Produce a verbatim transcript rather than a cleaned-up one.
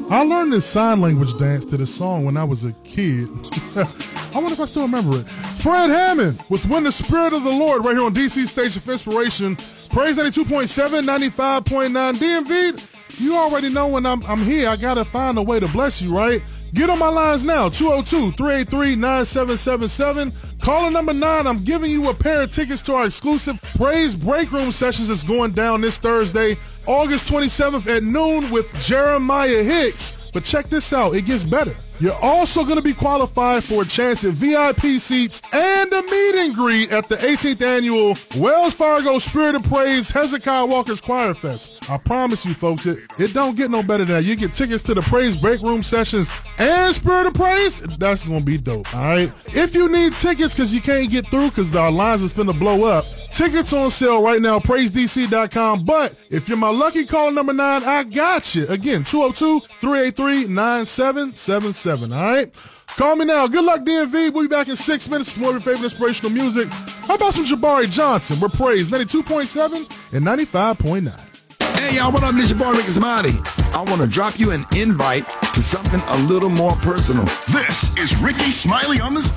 I learned this sign language dance to this song when I was a kid. I wonder if I still remember it. Fred Hammond with When the Spirit of the Lord right here on D C Station of Inspiration. Praise ninety-two point seven, ninety-five point nine. D M V, you already know when I'm, I'm here, I got to find a way to bless you, right? Get on my lines now, two oh two, three eight three, nine seven seven seven. Caller number nine, I'm giving you a pair of tickets to our exclusive Praise Break Room sessions that's going down this Thursday, August twenty-seventh at noon with Jeremiah Hicks. But check this out, it gets better. You're also going to be qualified for a chance at V I P seats and a meet and greet at the eighteenth Annual Wells Fargo Spirit of Praise Hezekiah Walker's Choir Fest. I promise you, folks, it, it don't get no better than that. You get tickets to the Praise Break Room sessions and Spirit of Praise. That's going to be dope, all right? If you need tickets because you can't get through because our lines is finna blow up, tickets on sale right now, praise d c dot com. But if you're my lucky caller number nine, I got you. Again, two oh two, three eight three, nine seven seven seven, all right? Call me now. Good luck, D M V. We'll be back in six minutes for more of your favorite inspirational music. How about some Jabari Johnson? We're Praise ninety-two point seven and ninety-five point nine. Hey, y'all, what up? This your boy, Ricky Smiley. I want to drop you an invite to something a little more personal. This is Ricky Smiley on the